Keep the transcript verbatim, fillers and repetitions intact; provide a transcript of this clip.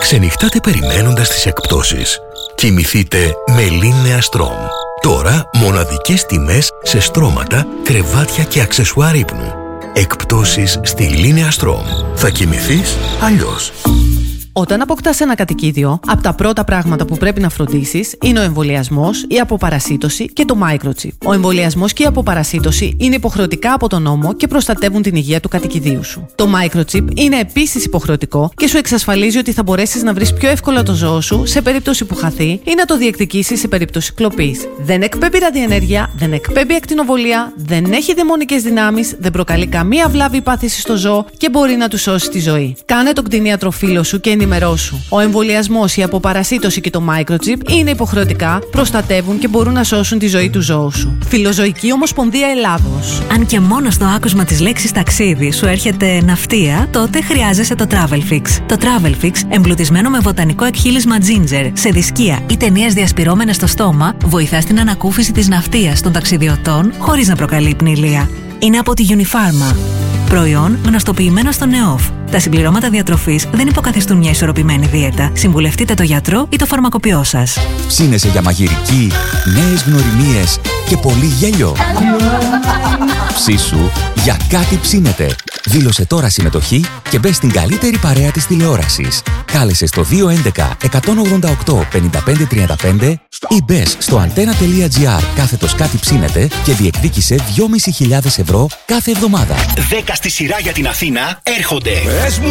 Ξενυχτάτε περιμένοντας τις εκπτώσεις. Κοιμηθείτε με Linea Strom. Τώρα μοναδικές τιμές σε στρώματα, κρεβάτια και αξεσουάρ ύπνου. Εκπτώσεις στη Linea Strom. Θα κοιμηθείς αλλιώς. Όταν αποκτάς ένα κατοικίδιο, από τα πρώτα πράγματα που πρέπει να φροντίσεις είναι ο εμβολιασμός, η αποπαρασίτωση και το microchip. Ο εμβολιασμός και η αποπαρασίτωση είναι υποχρεωτικά από τον νόμο και προστατεύουν την υγεία του κατοικιδίου σου. Το microchip είναι επίσης υποχρεωτικό και σου εξασφαλίζει ότι θα μπορέσεις να βρεις πιο εύκολα το ζώο σου σε περίπτωση που χαθεί ή να το διεκδικήσεις σε περίπτωση κλοπής. Δεν εκπέμπει ραδιενέργεια, δεν εκπέμπει ακτινοβολία, δεν έχει δαιμονικές δυνάμεις, δεν προκαλεί καμία βλάβη ή πάθηση στο ζώο και μπορεί να του σώσει τη ζωή. Κάνε τον κτηνίατρο φίλο σου και ενημερώσου. Ο εμβολιασμός, η αποπαρασίτωση και το microchip είναι υποχρεωτικά, προστατεύουν και μπορούν να σώσουν τη ζωή του ζώου σου. Φιλοζωική Ομοσπονδία Ελλάδος. Αν και μόνο στο άκουσμα της λέξης ταξίδι σου έρχεται ναυτία, τότε χρειάζεσαι το TravelFix. Το TravelFix, εμπλουτισμένο με βοτανικό εκχύλισμα ginger, σε δισκία ή ταινίες διασπυρώμενες στο στόμα, βοηθά στην ανακούφιση της ναυτίας των ταξιδιωτών χωρίς να προκαλεί πνηλία. Είναι από τη Unifarma. Προϊόν γνωστοποιημένο στο ΝΕΟΦ. Τα συμπληρώματα διατροφής δεν υποκαθιστούν μια ισορροπημένη δίαιτα. Συμβουλευτείτε το γιατρό ή το φαρμακοποιό σας. Ψήνεσαι για μαγειρική, νέες γνωριμίες και πολύ γέλιο. Ψήσου για κάτι ψήνεται. Δήλωσε τώρα συμμετοχή και μπες στην καλύτερη παρέα της τηλεόρασης. Κάλεσε στο δύο έντεκα εκατόν ογδόντα οκτώ πενήντα πέντε τριάντα πέντε ή μπες στο antenna.gr κάθετος κάτι ψήνεται και διεκδίκησε δυόμισι χιλιάδες ευρώ κάθε εβδομάδα. δέκα στη σειρά για την Αθήνα έρχονται.